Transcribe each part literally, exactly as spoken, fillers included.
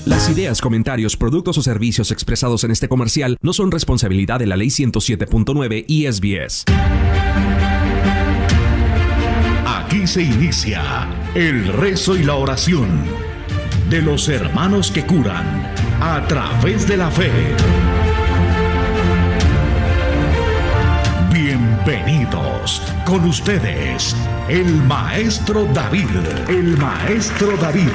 Las ideas, comentarios, productos o servicios expresados en este comercial no son responsabilidad de la Ley ciento siete punto nueve y S B S. Aquí se inicia el rezo y la oración de los hermanos que curan a través de la fe. Bienvenidos con ustedes, el Maestro David, el Maestro David.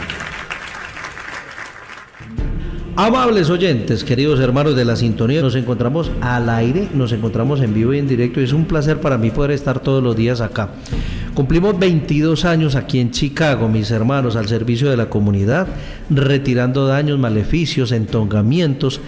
Amables oyentes, queridos hermanos de la sintonía, nos encontramos al aire, nos encontramos en vivo y en directo y es un placer para mí poder estar todos los días acá. Cumplimos veintidós años aquí en Chicago, mis hermanos, al servicio de la comunidad, retirando daños, maleficios, entongamientos,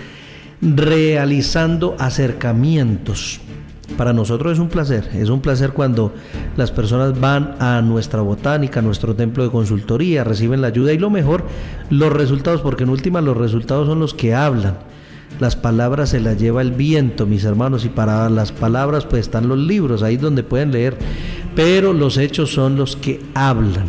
realizando acercamientos. Para nosotros es un placer, es un placer cuando las personas van a nuestra botánica, a nuestro templo de consultoría, reciben la ayuda y lo mejor, los resultados, porque en última los resultados son los que hablan. Las palabras se las lleva el viento, mis hermanos, y para las palabras pues están los libros, ahí donde pueden leer, pero los hechos son los que hablan.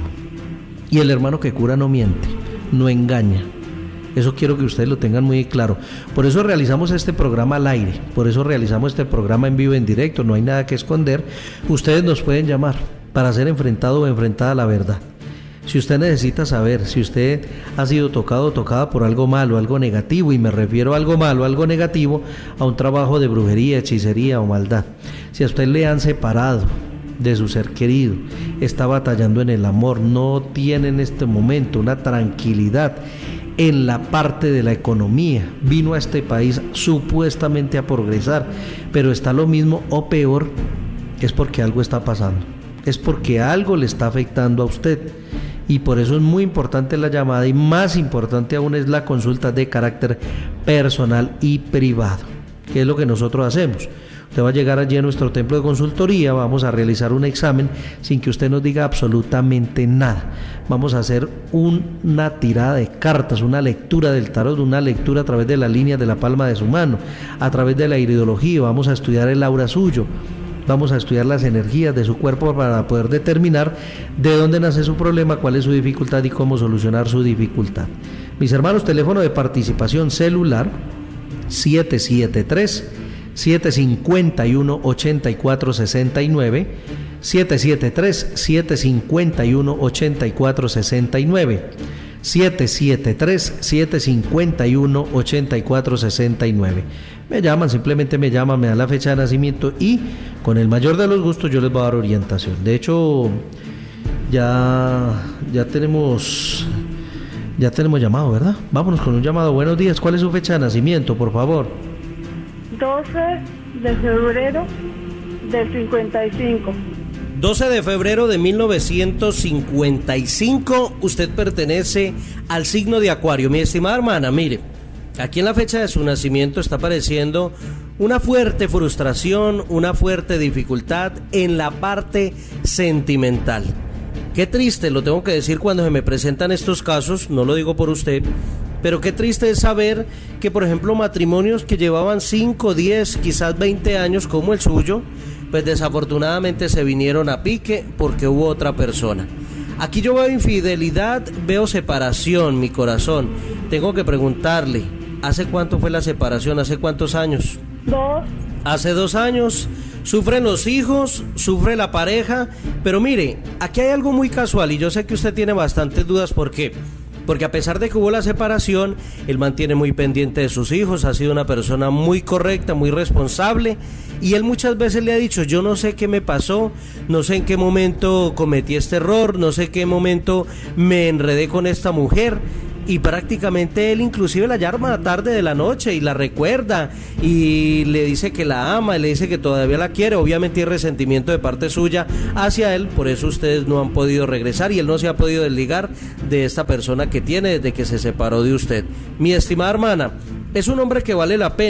Y el hermano que cura no miente, no engaña. Eso quiero que ustedes lo tengan muy claro. Por eso realizamos este programa al aire, por eso realizamos este programa en vivo, en directo, no hay nada que esconder. Ustedes nos pueden llamar para ser enfrentado o enfrentada a la verdad. Si usted necesita saber, si usted ha sido tocado o tocada por algo malo, algo negativo, y me refiero a algo malo, algo negativo, a un trabajo de brujería, hechicería o maldad. Si a usted le han separado de su ser querido, está batallando en el amor, no tiene en este momento una tranquilidad en la parte de la economía, vino a este país supuestamente a progresar, pero está lo mismo o peor, es porque algo está pasando, es porque algo le está afectando a usted. Y por eso es muy importante la llamada, y más importante aún es la consulta de carácter personal y privado, que es lo que nosotros hacemos. Usted va a llegar allí a nuestro templo de consultoría, vamos a realizar un examen sin que usted nos diga absolutamente nada. Vamos a hacer un, una tirada de cartas, una lectura del tarot, una lectura a través de la línea de la palma de su mano, a través de la iridología, vamos a estudiar el aura suyo. Vamos a estudiar las energías de su cuerpo para poder determinar de dónde nace su problema, cuál es su dificultad y cómo solucionar su dificultad. Mis hermanos, teléfono de participación celular siete siete tres, siete cinco uno, ocho cuatro seis nueve, siete siete tres, siete cinco uno, ocho cuatro seis nueve, siete siete tres, siete cinco uno, ocho cuatro seis nueve. Me llaman, simplemente me llaman, me dan la fecha de nacimiento y con el mayor de los gustos yo les voy a dar orientación. De hecho, ya, ya tenemos ya tenemos llamado, ¿verdad? Vámonos con un llamado. Buenos días, ¿cuál es su fecha de nacimiento, por favor? doce de febrero del cincuenta y cinco. doce de febrero de mil novecientos cincuenta y cinco, usted pertenece al signo de Acuario. Mi estimada hermana, mire, aquí en la fecha de su nacimiento está apareciendo una fuerte frustración, una fuerte dificultad en la parte sentimental. Qué triste, lo tengo que decir cuando se me presentan estos casos, no lo digo por usted, pero qué triste es saber que, por ejemplo, matrimonios que llevaban cinco, diez, quizás veinte años como el suyo, pues desafortunadamente se vinieron a pique porque hubo otra persona. Aquí yo veo infidelidad, veo separación, mi corazón. Tengo que preguntarle, ¿hace cuánto fue la separación? ¿Hace cuántos años? Dos. Hace dos años. Sufren los hijos, sufre la pareja, pero mire, aquí hay algo muy casual y yo sé que usted tiene bastantes dudas. ¿Por qué? Porque a pesar de que hubo la separación, él mantiene muy pendiente de sus hijos, ha sido una persona muy correcta, muy responsable, y él muchas veces le ha dicho, yo no sé qué me pasó, no sé en qué momento cometí este error, no sé en qué momento me enredé con esta mujer, y prácticamente él inclusive la llama tarde de la noche y la recuerda y le dice que la ama, y le dice que todavía la quiere. Obviamente hay resentimiento de parte suya hacia él, por eso ustedes no han podido regresar y él no se ha podido desligar de esta persona que tiene desde que se separó de usted. Mi estimada hermana, es un hombre que vale la pena.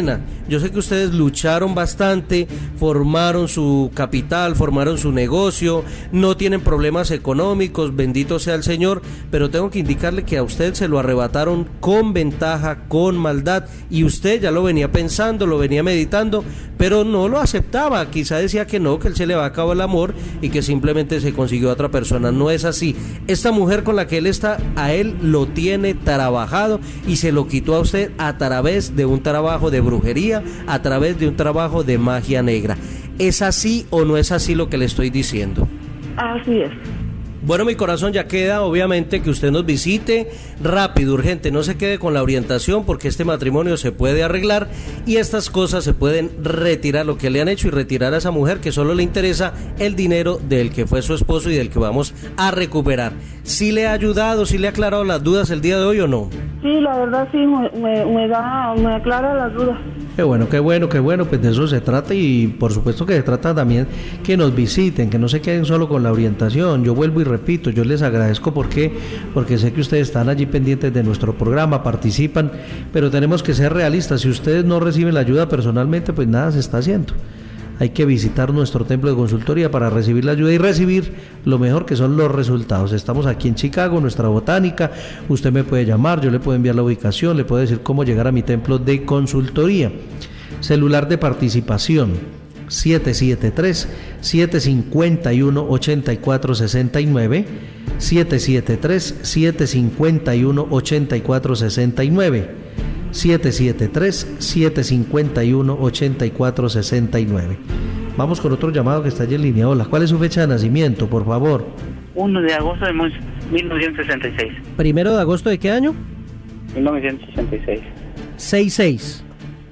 Yo sé que ustedes lucharon bastante, formaron su capital, formaron su negocio, no tienen problemas económicos, bendito sea el Señor, pero tengo que indicarle que a usted se lo arrebataron con ventaja, con maldad, y usted ya lo venía pensando, lo venía meditando, pero no lo aceptaba. Quizá decía que no, que él se le va a acabar el amor y que simplemente se consiguió a otra persona. No es así. Esta mujer con la que él está, a él lo tiene trabajado y se lo quitó a usted a través de un trabajo de brujería, a través de un trabajo de magia negra. ¿Es así o no es así lo que le estoy diciendo? Así es. Bueno, mi corazón, ya queda obviamente que usted nos visite rápido, urgente, no se quede con la orientación, porque este matrimonio se puede arreglar y estas cosas se pueden retirar, lo que le han hecho, y retirar a esa mujer que solo le interesa el dinero del que fue su esposo y del que vamos a recuperar. ¿Sí le ha ayudado, sí le ha aclarado las dudas el día de hoy o no? Sí, la verdad sí, me, me, me da, me aclara las dudas. Qué bueno, qué bueno, qué bueno, pues de eso se trata, y por supuesto que se trata también que nos visiten, que no se queden solo con la orientación. Yo vuelvo y repito, yo les agradezco porque, porque sé que ustedes están allí pendientes de nuestro programa, participan, pero tenemos que ser realistas. Si ustedes no reciben la ayuda personalmente, pues nada se está haciendo. Hay que visitar nuestro templo de consultoría para recibir la ayuda y recibir lo mejor, que son los resultados. Estamos aquí en Chicago, nuestra botánica. Usted me puede llamar, yo le puedo enviar la ubicación, le puedo decir cómo llegar a mi templo de consultoría. Celular de participación siete siete tres, siete cinco uno, ocho cuatro seis nueve, siete siete tres, siete cinco uno, ocho cuatro seis nueve, siete siete tres, siete cinco uno, ocho cuatro seis nueve. Vamos con otro llamado que está allí en línea. Hola, ¿cuál es su fecha de nacimiento, por favor? uno de agosto de mil novecientos sesenta y seis. ¿Primero de agosto de qué año? mil novecientos sesenta y seis. sesenta y seis.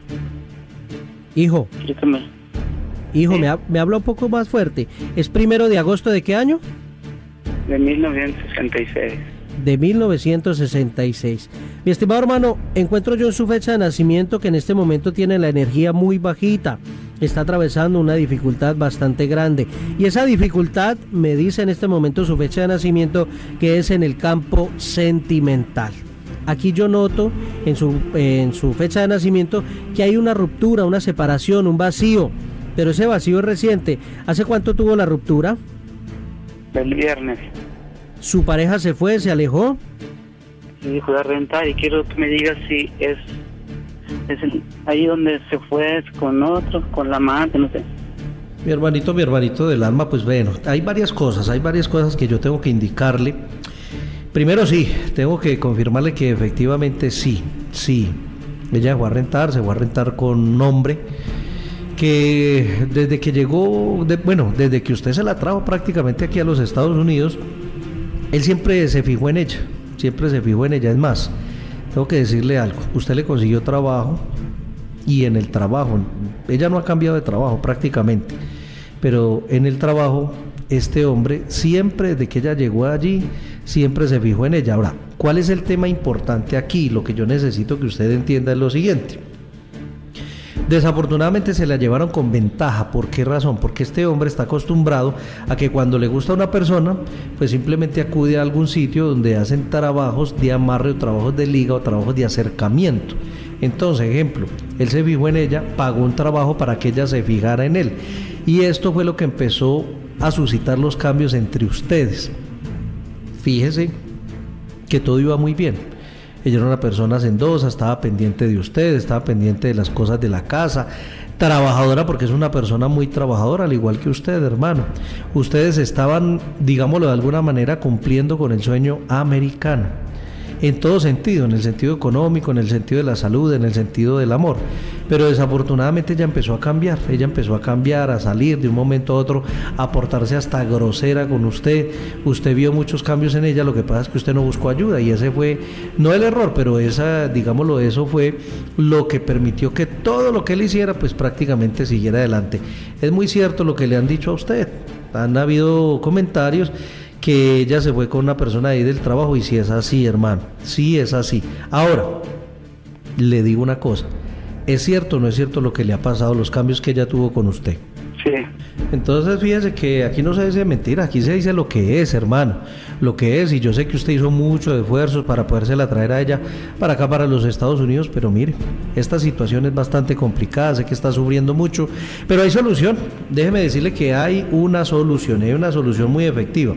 Hijo. Dígame. Hijo, ¿Sí? me, ha, me habla un poco más fuerte. ¿Es primero de agosto de qué año? De mil novecientos sesenta y seis. De mil novecientos sesenta y seis. Mi estimado hermano, encuentro yo en su fecha de nacimiento que en este momento tiene la energía muy bajita. Está atravesando una dificultad bastante grande. Y esa dificultad me dice en este momento su fecha de nacimiento que es en el campo sentimental. Aquí yo noto en su, en su fecha de nacimiento que hay una ruptura, una separación, un vacío. Pero ese vacío es reciente. ¿Hace cuánto tuvo la ruptura? El viernes. ¿Su pareja se fue, se alejó? Me dijo de rentar y quiero que me digas si es, es el, ahí donde se fue, con otro, con la amante, no sé. Mi hermanito, mi hermanito del alma, pues bueno, hay varias cosas, hay varias cosas que yo tengo que indicarle. Primero sí, tengo que confirmarle que efectivamente sí, sí. Ella fue a rentar, se fue a rentar con un hombre que desde que llegó, de, bueno, desde que usted se la trajo prácticamente aquí a los Estados Unidos, él siempre se fijó en ella, siempre se fijó en ella. Es más, tengo que decirle algo, usted le consiguió trabajo y en el trabajo, ella no ha cambiado de trabajo prácticamente, pero en el trabajo este hombre siempre, desde que ella llegó allí, siempre se fijó en ella. Ahora, ¿cuál es el tema importante aquí? Lo que yo necesito que usted entienda es lo siguiente. Desafortunadamente se la llevaron con ventaja. ¿Por qué razón? Porque este hombre está acostumbrado a que cuando le gusta a una persona, pues simplemente acude a algún sitio donde hacen trabajos de amarre o trabajos de liga o trabajos de acercamiento. Entonces, ejemplo, él se fijó en ella, pagó un trabajo para que ella se fijara en él. Y esto fue lo que empezó a suscitar los cambios entre ustedes. Fíjese que todo iba muy bien. Ella era una persona hacendosa, estaba pendiente de usted, estaba pendiente de las cosas de la casa, trabajadora, porque es una persona muy trabajadora, al igual que usted, hermano. Ustedes estaban, digámoslo de alguna manera, cumpliendo con el sueño americano, en todo sentido, en el sentido económico, en el sentido de la salud, en el sentido del amor. Pero desafortunadamente ella empezó a cambiar, ella empezó a cambiar, a salir de un momento a otro, a portarse hasta grosera con usted. Usted vio muchos cambios en ella, lo que pasa es que usted no buscó ayuda y ese fue, no el error, pero esa, digámoslo, eso fue lo que permitió que todo lo que él hiciera, pues prácticamente siguiera adelante. Es muy cierto lo que le han dicho a usted, han habido comentarios que ella se fue con una persona ahí del trabajo, y si es así, hermano, sí es así. Ahora, le digo una cosa, ¿es cierto o no es cierto lo que le ha pasado, los cambios que ella tuvo con usted? Sí. Entonces fíjese que aquí no se dice mentira, aquí se dice lo que es, hermano, lo que es, y yo sé que usted hizo muchos esfuerzos para podérsela traer a ella para acá, para los Estados Unidos, pero mire, esta situación es bastante complicada, sé que está sufriendo mucho, pero hay solución. Déjeme decirle que hay una solución, hay una solución muy efectiva.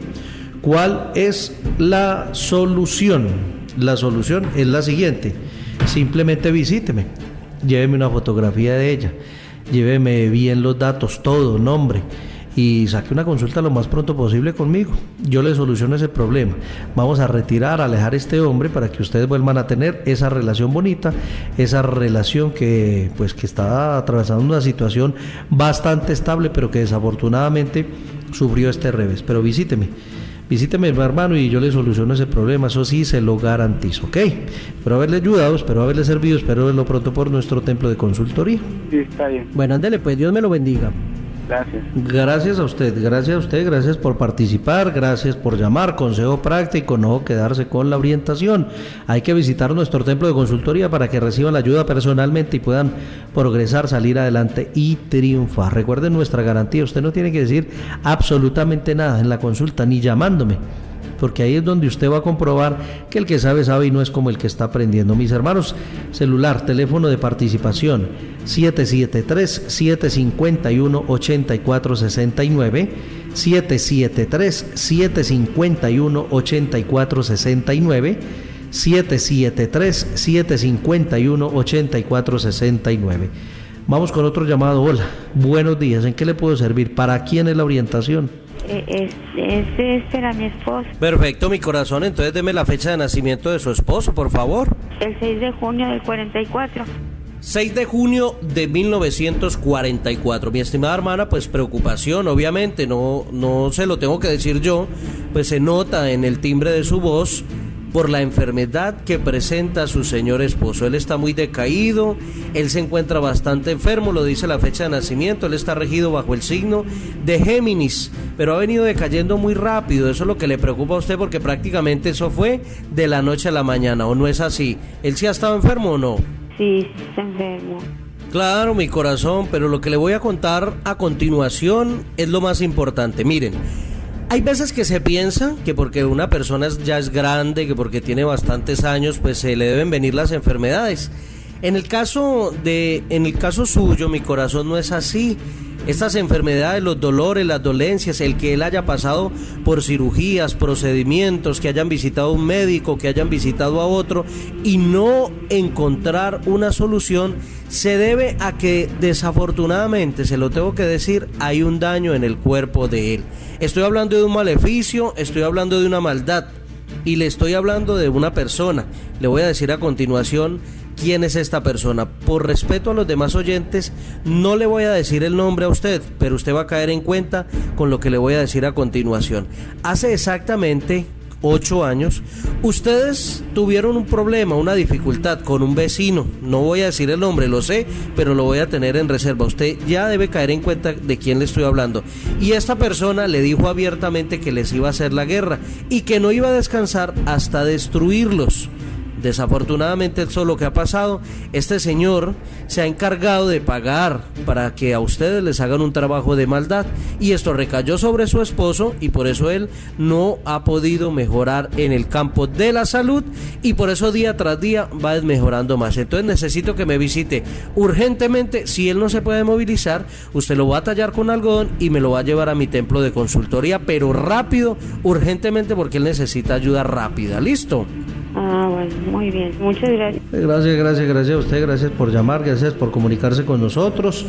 ¿Cuál es la solución? La solución es la siguiente: simplemente visíteme, lléveme una fotografía de ella, lléveme bien los datos, todo, nombre, y saque una consulta lo más pronto posible conmigo. Yo le soluciono ese problema. Vamos a retirar, a alejar a este hombre para que ustedes vuelvan a tener esa relación bonita, esa relación que pues que está atravesando una situación bastante estable, pero que desafortunadamente sufrió este revés. Pero visíteme. Visíteme, hermano, y yo le soluciono ese problema, eso sí se lo garantizo, ¿ok? Espero haberle ayudado, espero haberle servido, espero verlo pronto por nuestro templo de consultoría. Sí, está bien. Bueno, ándele pues, Dios me lo bendiga. Gracias. Gracias a usted, gracias a usted, gracias por participar, gracias por llamar. Consejo práctico: no quedarse con la orientación. Hay que visitar nuestro templo de consultoría para que reciban la ayuda personalmente y puedan progresar, salir adelante y triunfar. Recuerden nuestra garantía, usted no tiene que decir absolutamente nada en la consulta, ni llamándome, porque ahí es donde usted va a comprobar que el que sabe, sabe y no es como el que está aprendiendo. Mis hermanos, celular, teléfono de participación siete siete tres, siete cinco uno, ocho cuatro seis nueve, siete siete tres, siete cinco uno, ocho cuatro seis nueve, siete siete tres, siete cinco uno, ocho cuatro seis nueve. Vamos con otro llamado. Hola, buenos días, ¿en qué le puedo servir? ¿Para quién es la orientación? Es, es, es para mi esposo. Perfecto, mi corazón, entonces deme la fecha de nacimiento de su esposo, por favor. El seis de junio del cuarenta y cuatro. seis de junio de mil novecientos cuarenta y cuatro. Mi estimada hermana, pues preocupación, obviamente, no, no se lo tengo que decir yo, pues se nota en el timbre de su voz por la enfermedad que presenta su señor esposo. Él está muy decaído, él se encuentra bastante enfermo, lo dice la fecha de nacimiento, él está regido bajo el signo de Géminis, pero ha venido decayendo muy rápido. Eso es lo que le preocupa a usted, porque prácticamente eso fue de la noche a la mañana, ¿o no es así? ¿Él sí ha estado enfermo o no? Sí, sí está enfermo. Claro, mi corazón, pero lo que le voy a contar a continuación es lo más importante. Miren, hay veces que se piensa que porque una persona ya es grande, que porque tiene bastantes años, pues se le deben venir las enfermedades. En el caso de, en el caso suyo, mi corazón, no es así. Estas enfermedades, los dolores, las dolencias, el que él haya pasado por cirugías, procedimientos, que hayan visitado a un médico, que hayan visitado a otro y no encontrar una solución, se debe a que desafortunadamente, se lo tengo que decir, hay un daño en el cuerpo de él. Estoy hablando de un maleficio, estoy hablando de una maldad y le estoy hablando de una persona. Le voy a decir a continuación quién es esta persona. Por respeto a los demás oyentes, no le voy a decir el nombre a usted, pero usted va a caer en cuenta con lo que le voy a decir a continuación. Hace exactamente ocho años, ustedes tuvieron un problema, una dificultad con un vecino. No voy a decir el nombre, lo sé, pero lo voy a tener en reserva. Usted ya debe caer en cuenta de quién le estoy hablando. Y esta persona le dijo abiertamente que les iba a hacer la guerra y que no iba a descansar hasta destruirlos. Desafortunadamente, eso es lo que ha pasado. Este señor se ha encargado de pagar para que a ustedes les hagan un trabajo de maldad, y esto recayó sobre su esposo, y por eso él no ha podido mejorar en el campo de la salud, y por eso día tras día va desmejorando más. Entonces necesito que me visite urgentemente. Si él no se puede movilizar, usted lo va a tallar con algodón y me lo va a llevar a mi templo de consultoría, pero rápido, urgentemente, porque él necesita ayuda rápida. ¿Listo? Ah, bueno, muy bien, muchas gracias. Gracias, gracias, gracias a usted, gracias por llamar, gracias por comunicarse con nosotros.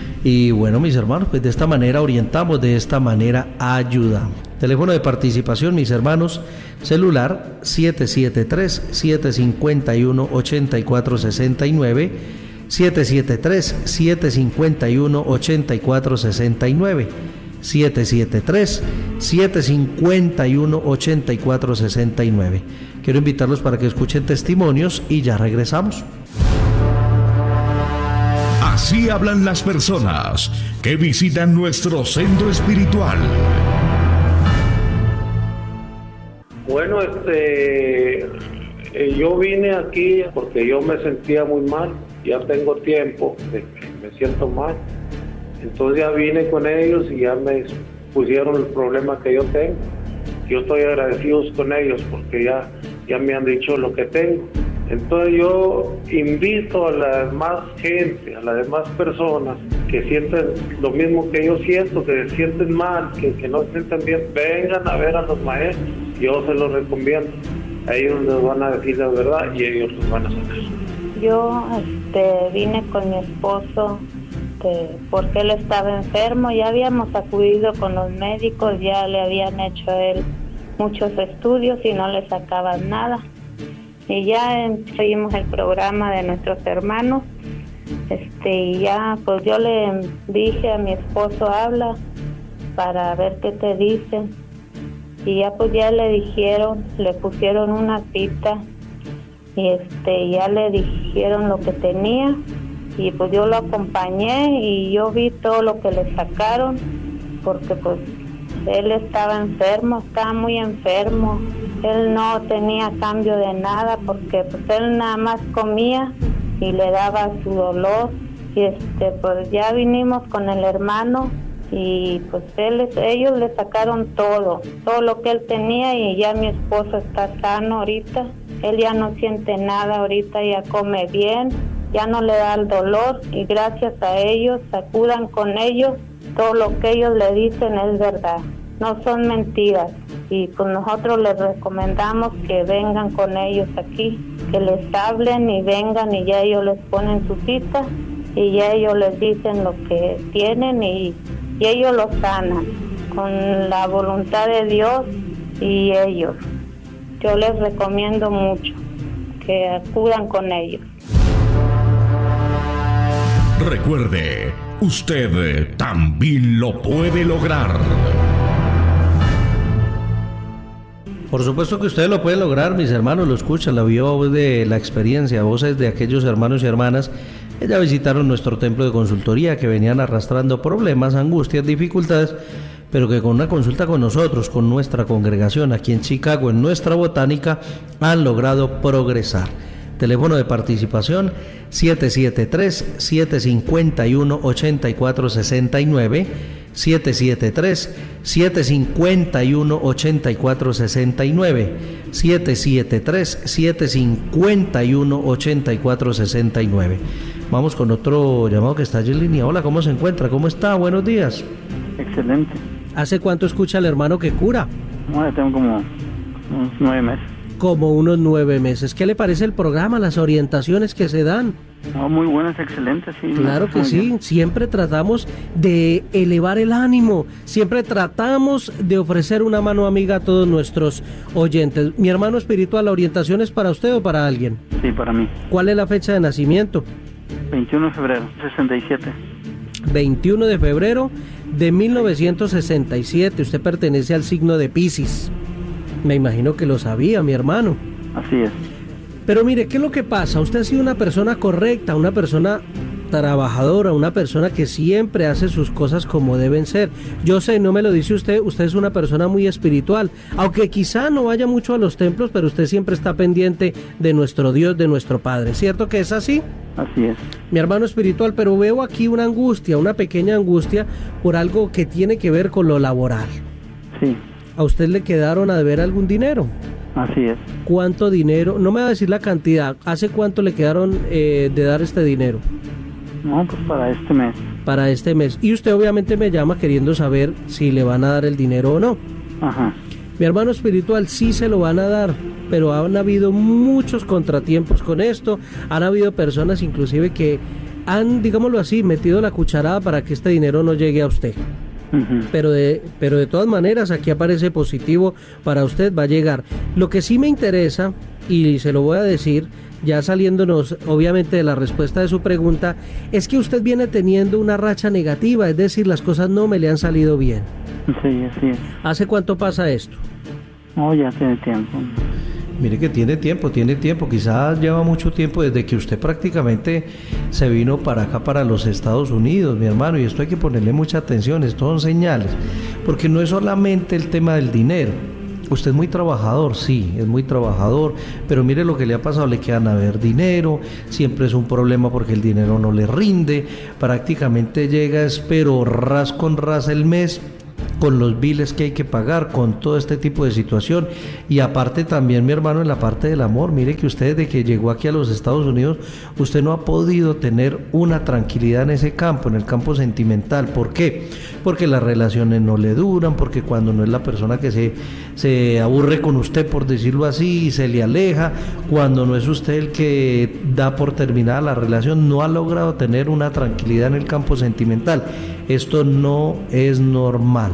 Y bueno, mis hermanos, pues de esta manera orientamos, de esta manera ayudamos. Teléfono de participación, mis hermanos, celular siete siete tres, siete cinco uno, ocho cuatro seis nueve, siete siete tres, siete cinco uno, ocho cuatro seis nueve, siete siete tres, siete cinco uno, ocho cuatro seis nueve. Quiero invitarlos para que escuchen testimonios y ya regresamos. Así hablan las personas que visitan nuestro centro espiritual. Bueno, este, eh, yo vine aquí porque yo me sentía muy mal. Ya tengo tiempo de que me siento mal. Entonces ya vine con ellos y ya me pusieron el problema que yo tengo. Yo estoy agradecido con ellos porque ya, ya me han dicho lo que tengo. Entonces yo invito a la demás gente, a las demás personas que sienten lo mismo que yo siento, que se sienten mal, que, que no se sienten bien, vengan a ver a los maestros. Yo se los recomiendo. A ellos les van a decir la verdad y ellos los van a saber. Yo este, vine con mi esposo este, porque él estaba enfermo. Ya habíamos acudido con los médicos, ya le habían hecho a él muchos estudios y no le sacaban nada. Y ya seguimos el programa de nuestros hermanos. Este, y ya pues yo le dije a mi esposo, habla para ver qué te dicen. Y ya pues ya le dijeron, le pusieron una cita y este ya le dijeron lo que tenía y pues yo lo acompañé y yo vi todo lo que le sacaron porque pues él estaba enfermo, estaba muy enfermo, él no tenía cambio de nada porque pues él nada más comía y le daba su dolor y este pues ya vinimos con el hermano y pues él, ellos le sacaron todo, todo lo que él tenía y ya mi esposo está sano ahorita, él ya no siente nada ahorita, ya come bien, ya no le da el dolor y gracias a ellos, acudan con ellos, todo lo que ellos le dicen es verdad, no son mentiras y pues nosotros les recomendamos que vengan con ellos aquí, que les hablen y vengan y ya ellos les ponen su cita y ya ellos les dicen lo que tienen y y ellos lo sanan con la voluntad de Dios y ellos. Yo les recomiendo mucho que acudan con ellos. Recuerde, usted también lo puede lograr. Por supuesto que ustedes lo pueden lograr, mis hermanos, lo escuchan, la voz de la experiencia, voces de aquellos hermanos y hermanas que ya visitaron nuestro templo de consultoría, que venían arrastrando problemas, angustias, dificultades, pero que con una consulta con nosotros, con nuestra congregación aquí en Chicago, en nuestra botánica, han logrado progresar. Teléfono de participación siete siete tres, siete cinco uno, ocho cuatro seis nueve, siete siete tres, siete cinco uno, ocho cuatro seis nueve, siete siete tres, siete cinco uno, ocho cuatro seis nueve. Vamos con otro llamado que está allí en línea. Hola, ¿cómo se encuentra? ¿Cómo está? Buenos días. Excelente. ¿Hace cuánto escucha al hermano que cura? No, ya tengo como unos nueve meses. Como unos nueve meses. ¿Qué le parece el programa, las orientaciones que se dan? No, muy buenas, excelentes, sí. Claro que sí, bien. Siempre tratamos de elevar el ánimo, siempre tratamos de ofrecer una mano amiga a todos nuestros oyentes. Mi hermano espiritual, ¿la orientación es para usted o para alguien? Sí, para mí. ¿Cuál es la fecha de nacimiento? veintiuno de febrero, sesenta y siete. veintiuno de febrero de mil novecientos sesenta y siete, usted pertenece al signo de Piscis. Me imagino que lo sabía, mi hermano. Así es. Pero mire, ¿qué es lo que pasa? Usted ha sido una persona correcta, una persona trabajadora, una persona que siempre hace sus cosas como deben ser. Yo sé, no me lo dice usted, usted es una persona muy espiritual, aunque quizá no vaya mucho a los templos, pero usted siempre está pendiente de nuestro Dios, de nuestro Padre. ¿Cierto que es así? Así es. Mi hermano espiritual, pero veo aquí una angustia, una pequeña angustia por algo que tiene que ver con lo laboral. Sí. ¿A usted le quedaron a deber algún dinero? Así es. ¿Cuánto dinero? No me va a decir la cantidad. ¿Hace cuánto le quedaron eh, de dar este dinero? No, pues para este mes. Para este mes. Y usted obviamente me llama queriendo saber si le van a dar el dinero o no. Ajá. Mi hermano espiritual, sí se lo van a dar, pero han habido muchos contratiempos con esto. Han habido personas inclusive que han, digámoslo así, metido la cucharada para que este dinero no llegue a usted. Uh-huh. Pero de, pero de todas maneras aquí aparece positivo para usted, va a llegar. Lo que sí me interesa, y se lo voy a decir, ya saliéndonos obviamente de la respuesta de su pregunta, es que usted viene teniendo una racha negativa, es decir, las cosas no me le han salido bien. Sí, así es. ¿Hace cuánto pasa esto? No, ya tiene tiempo. Mire que tiene tiempo, tiene tiempo, quizás lleva mucho tiempo desde que usted prácticamente se vino para acá, para los Estados Unidos, mi hermano, y esto hay que ponerle mucha atención, esto son señales, porque no es solamente el tema del dinero. usted es muy trabajador, sí, es muy trabajador, pero mire lo que le ha pasado, le quedan a ver dinero, siempre es un problema porque el dinero no le rinde, prácticamente llega, pero ras con ras el mes, con los biles que hay que pagar, con todo este tipo de situación. Y aparte también, mi hermano, en la parte del amor, mire que usted desde que llegó aquí a los Estados Unidos, usted no ha podido tener una tranquilidad en ese campo, en el campo sentimental. ¿Por qué? Porque las relaciones no le duran, porque cuando no es la persona que se, se aburre con usted, por decirlo así, y se le aleja, cuando no es usted el que da por terminada la relación, no ha logrado tener una tranquilidad en el campo sentimental. Esto no es normal.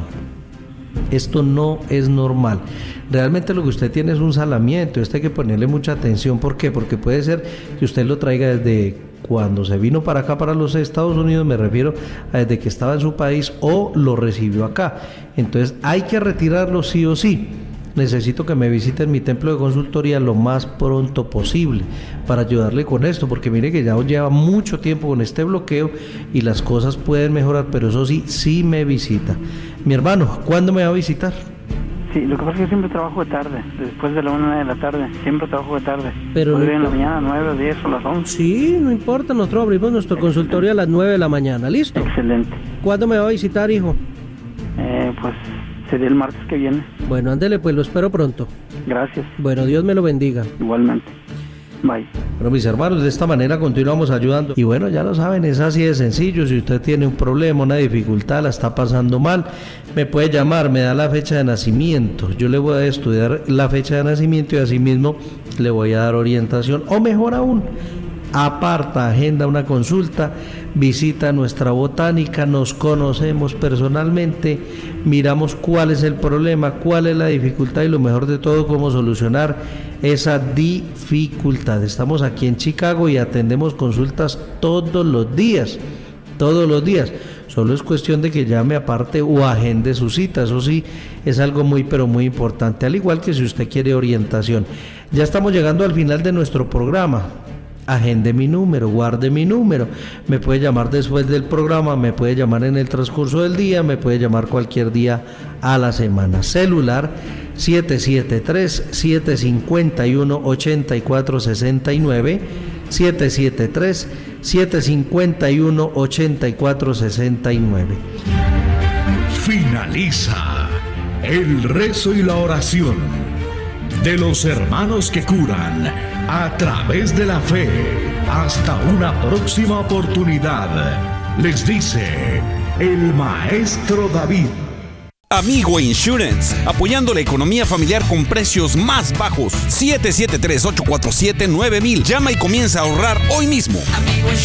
Esto no es normal. Realmente lo que usted tiene es un salamiento. Esto hay que ponerle mucha atención. ¿Por qué? Porque puede ser que usted lo traiga desde cuando se vino para acá, para los Estados Unidos, me refiero a desde que estaba en su país, o lo recibió acá. Entonces hay que retirarlo sí o sí. Necesito que me visiten mi templo de consultoría lo más pronto posible para ayudarle con esto, porque mire que ya lleva mucho tiempo con este bloqueo y las cosas pueden mejorar, pero eso sí, sí me visita. Mi hermano, ¿cuándo me va a visitar? Sí, lo que pasa es que yo siempre trabajo de tarde, después de la una de la tarde, siempre trabajo de tarde. Pero Podría no en la mañana, nueve, diez o las once. Sí, no importa, nosotros abrimos nuestro Excelente. consultorio a las nueve de la mañana, ¿listo? Excelente. ¿Cuándo me va a visitar, hijo? Eh, pues sería el martes que viene. Bueno, ándele, pues lo espero pronto. Gracias. Bueno, Dios me lo bendiga. Igualmente. Bye. Bueno, mis hermanos, de esta manera continuamos ayudando. Y bueno, ya lo saben, es así de sencillo. Si usted tiene un problema, una dificultad, la está pasando mal, me puede llamar, me da la fecha de nacimiento. Yo le voy a estudiar la fecha de nacimiento y asimismo le voy a dar orientación. O mejor aún, aparta, agenda una consulta, visita nuestra botánica, nos conocemos personalmente, miramos cuál es el problema, cuál es la dificultad y lo mejor de todo, cómo solucionar esa dificultad. Estamos aquí en Chicago y atendemos consultas todos los días, todos los días. Solo es cuestión de que llame aparte o agende su cita. Eso sí, es algo muy pero muy importante, al igual que si usted quiere orientación. Ya estamos llegando al final de nuestro programa. Agende mi número, guarde mi número, me puede llamar después del programa, me puede llamar en el transcurso del día, me puede llamar cualquier día a la semana. Celular siete siete tres, siete cinco uno, ocho cuatro seis nueve, siete siete tres, siete cinco uno, ocho cuatro seis nueve. Finaliza el rezo y la oración de los hermanos que curan a través de la fe. Hasta una próxima oportunidad, les dice el maestro David. Amigo Insurance, apoyando la economía familiar con precios más bajos. siete siete tres, ocho cuatro siete, nueve mil. Llama y comienza a ahorrar hoy mismo. Amigo Insurance.